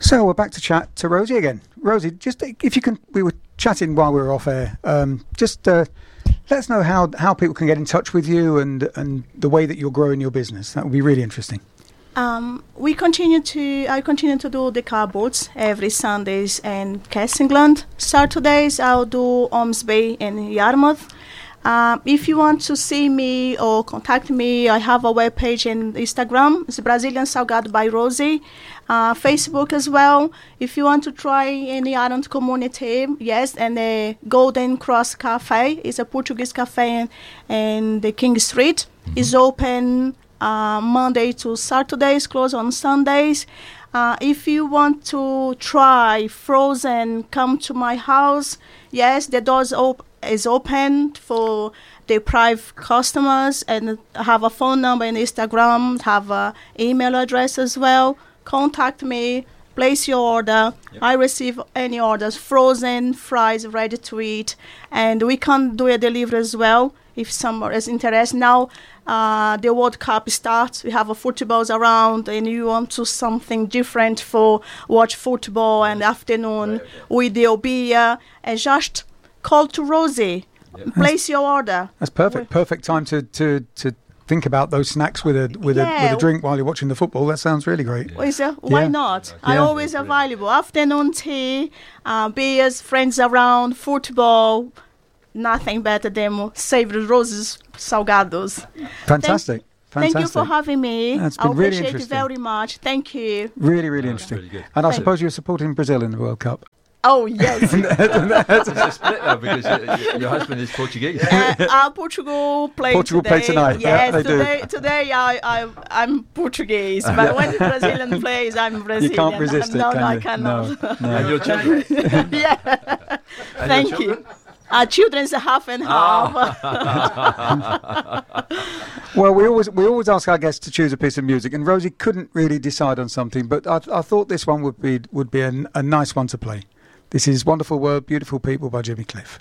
So we're back to chat to Rosie again. Rosie, just if you can, we were chatting while we were off air. Let us know how people can get in touch with you and the way that you're growing your business. That would be really interesting. I continue to do the car boats every Sundays in Castleton. Saturdays I'll do Ormsby and Yarmouth. If you want to see me or contact me, I have a webpage and Instagram. It's Brazilian Salgado by Rosie. Facebook as well. If you want to try any Ireland community, yes, and the Golden Cross Cafe is a Portuguese cafe in the King Street. Mm-hmm. It's open Monday to Saturdays, closed on Sundays. If you want to try frozen, come to my house. Yes, the doors is open for the private customers, and have a phone number and Instagram, have an email address as well. Contact me, place your order. Yep. I receive any orders, frozen, fries, ready to eat, and we can do a delivery as well if someone is interested. Now the World Cup starts, we have a footballs around, and you want to something different for watch football and afternoon with the beer, and just call to Rosie. Yep. Place your order. That's perfect. Perfect time to think about those snacks with a drink while you're watching the football. That sounds really great. Why not? I'm always available. Afternoon tea, beers, friends around, football. Nothing better than savory Rosie's Salgados. Fantastic. Thank you for having me. That's been really interesting. I appreciate it very much. Thank you. Really, really interesting. Really good. And I suppose you're supporting Brazil in the World Cup. Oh, yes. It's a split though, because your husband is Portuguese. Portugal play tonight. Yes, today I'm Portuguese, but when the Brazilian plays, I'm Brazilian. You can't resist it, can you? I cannot. No. And your children? Yeah. And Thank your you. Children's half and half. Well, we always ask our guests to choose a piece of music, and Rosie couldn't really decide on something, but I thought this one would be a nice one to play. This is Wonderful World, Beautiful People by Jimmy Cliff.